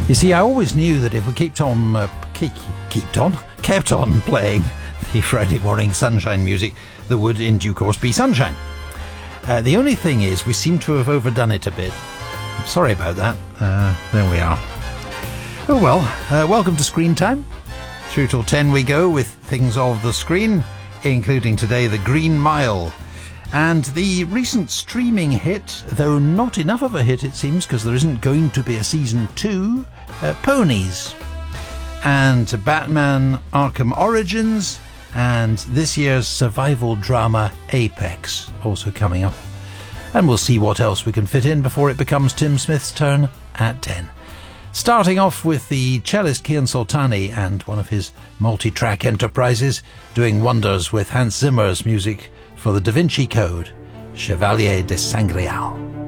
You see, I always knew that if we kept on playing the Friday morning sunshine music, there would in due course be sunshine. The only thing is, we seem to have overdone it a bit. Sorry about that. There we are. Oh well, welcome to Screen Time. Through till 10 we go with things of the screen, including today The Green Mile. And the recent streaming hit, though not enough of a hit it seems, because there isn't going to be a season 2, Ponies. And Batman Arkham Origins, and this year's survival drama Apex, also coming up. And we'll see what else we can fit in before it becomes Tim Smith's turn at 10. Starting off with the cellist Kian Soltani and one of his multi-track enterprises, doing wonders with Hans Zimmer's music for the Da Vinci Code, Chevalier de Sangreal.